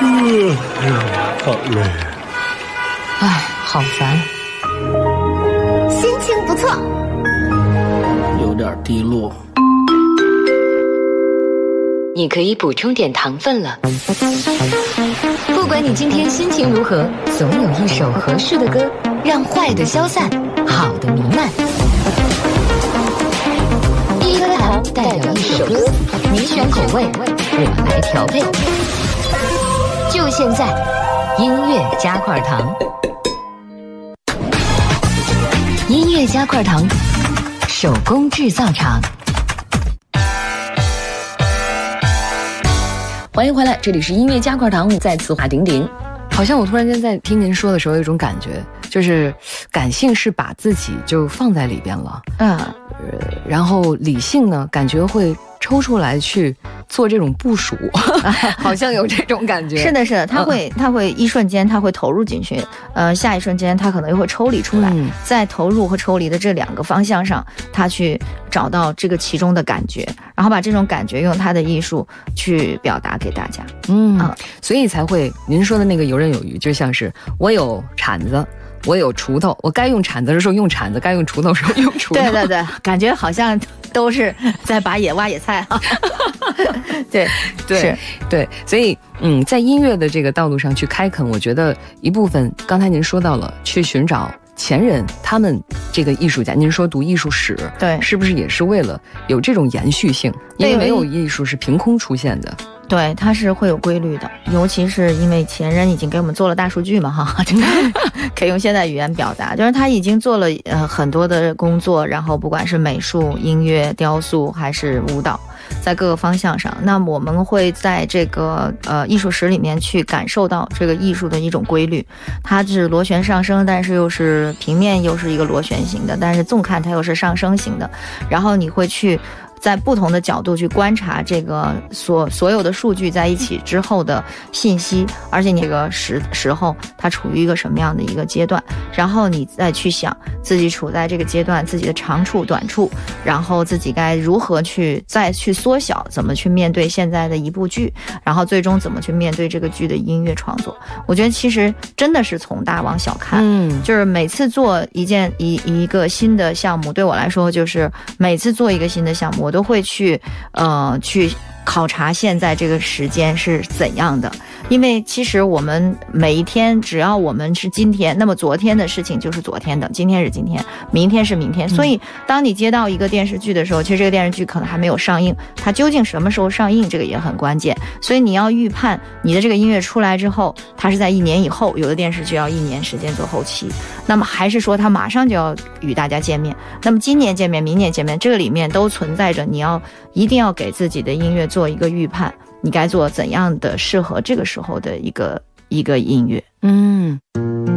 好累。 哎，好烦。 心情不错， 有点低落。 你可以补充点糖分了。不管你今天心情如何，总有一首合适的歌，让坏的消散，好的弥漫。一颗糖代表一首歌，你选口味，我来调配。就现在，音乐加块糖。音乐加块糖，手工制造厂。欢迎回来，这里是音乐加块糖，再次话顶顶。好像我突然间在听您说的时候，有一种感觉，就是感性是把自己就放在里边了，然后理性呢，感觉会抽出来去做这种部署，好像有这种感觉。 是的，是的，他会一瞬间他会投入进去，下一瞬间他可能又会抽离出来，在投入和抽离的这两个方向上，他去找到这个其中的感觉，然后把这种感觉用他的艺术去表达给大家。 所以才会您说的那个游刃有余，就像是我有铲子。我有锄头，我该用铲子的时候用铲子，该用锄头的时候用锄头。 对对对，感觉好像都是在拔野挖野菜哈。对对对，所以在音乐的这个道路上去开垦，我觉得一部分刚才您说到了，去寻找前人他们这个艺术家，您说读艺术史， 对， 是不是也是为了有这种延续性？因为没有艺术是凭空出现的。 对，它是会有规律的，尤其是因为前人已经给我们做了大数据嘛，哈，可以用现代语言表达，就是他已经做了很多的工作，然后不管是美术、音乐、雕塑还是舞蹈，在各个方向上，那我们会在这个艺术史里面去感受到这个艺术的一种规律，它是螺旋上升，但是又是平面又是一个螺旋形的，但是纵看它又是上升型的，然后你会去在不同的角度去观察这个所有的数据在一起之后的信息，而且你这个时候它处于一个什么样的一个阶段，然后你再去想自己处在这个阶段自己的长处短处，然后自己该如何去再去缩小，怎么去面对现在的一部剧，然后最终怎么去面对这个剧的音乐创作。我觉得其实真的是从大往小看，就是每次做一个新的项目，对我来说就是每次做一个新的项目，我都会去考察现在这个时间是怎样的，因为其实我们每一天只要我们是今天，那么昨天的事情就是昨天的，今天是今天，明天是明天，所以当你接到一个电视剧的时候，其实这个电视剧可能还没有上映，它究竟什么时候上映，这个也很关键，所以你要预判你的这个音乐出来之后，它是在1年以后，有的电视剧要1年时间做后期，那么还是说它马上就要与大家见面，那么今年见面明年见面，这个里面都存在着你一定要给自己的音乐做一个预判，你该做怎样的适合这个时候的一个音乐。